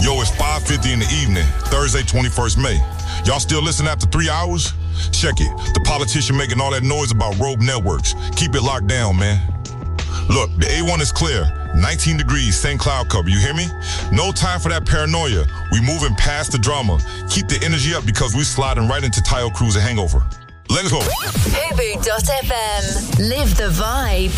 Yo, it's 5:50 in the evening, Thursday, 21st May. Y'all still listen after 3 hours? Check it. The politician making all that noise about rogue networks. Keep it locked down, man. Look, the A1 is clear. 19 degrees, same cloud cover, you hear me? No time for that paranoia. We moving past the drama. Keep the energy up because we sliding right into Tayo Cruz and Hangover. Let's go. Fubu.fm. Live the vibe.